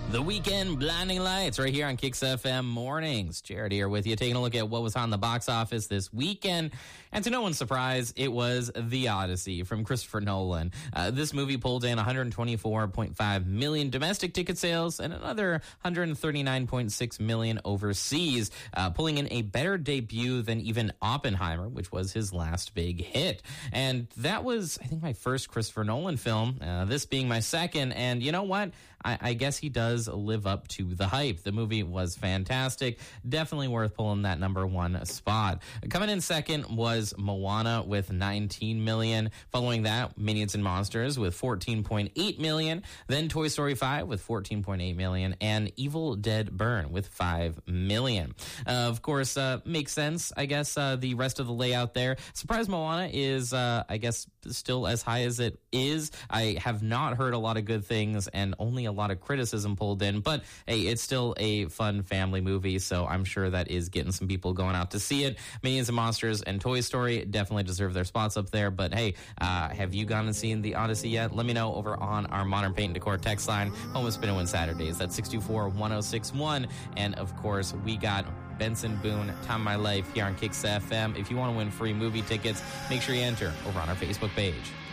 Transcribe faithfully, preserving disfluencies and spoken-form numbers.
The Weekend Blinding Lights right here on Kicks F M Mornings. Jared here with you, taking a look at what was on the box office this weekend. And to no one's surprise, it was The Odyssey from Christopher Nolan. Uh, this movie pulled in one hundred twenty-four point five million domestic ticket sales and another one hundred thirty-nine point six million overseas, uh, pulling in a better debut than even Oppenheimer, which was his last big hit. And that was, I think, my first Christopher Nolan film, uh, this being my second. And you know what? I, I guess he does live up to the hype. The movie was fantastic. Definitely worth pulling that number one spot. Coming in second was Moana with nineteen million. Following that, Minions and Monsters with fourteen point eight million. Then Toy Story five with fourteen point eight million. And Evil Dead Burn with five million. Uh, of course, uh, makes sense, I guess, uh, the rest of the layout there. Surprise Moana is, uh, I guess, still as high as it is. I have not heard a lot of good things and only a lot of criticism pulled in, but hey, it's still a fun family movie, so I'm sure that is getting some people going out to see it. Minions and Monsters and Toy Story definitely deserve their spots up there, but hey, uh, have you gone and seen The Odyssey yet? Let me know over on our Modern Paint and Decor text line, home of Spin and Win Saturdays. That's six two four, one oh six one, and of course, we got Benson Boone, Time of My Life here on Kicks F M. If you want to win free movie tickets, make sure you enter over on our Facebook page.